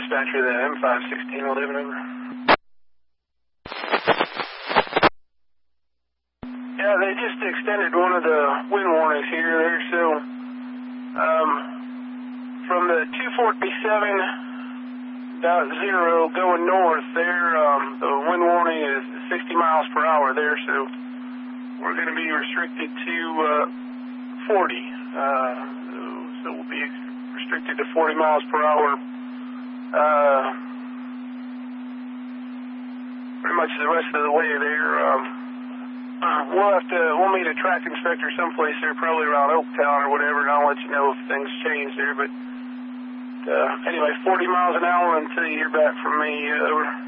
dispatcher, the M51611 over. Yeah, they just extended one of the wind warnings here there, so from the 247.0 going north there, the wind warning is 60 miles per hour there, so we're going to be restricted to 40. So we'll be restricted to 40 miles per hour. Pretty much the rest of the way there. We'll meet a track inspector someplace there, probably around Oaktown or whatever, and I'll let you know if things change there. But anyway, 40 miles an hour until you hear back from me. Over.